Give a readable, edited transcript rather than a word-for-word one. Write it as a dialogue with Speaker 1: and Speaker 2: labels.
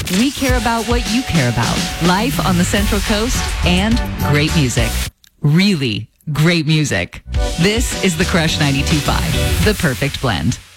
Speaker 1: We care about what you care about. Life on the Central Coast and great music. Really great music. This is the Crush 92.5, the perfect blend.